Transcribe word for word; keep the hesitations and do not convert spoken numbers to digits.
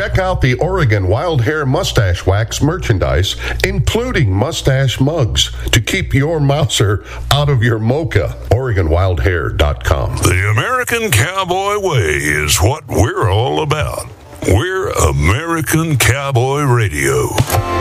Check out the Oregon Wild Hair Mustache Wax merchandise, including mustache mugs, to keep your mouser out of your mocha. Oregon Wild Hair dot com. The American Cowboy Way is what we're all about. We're American Cowboy Radio.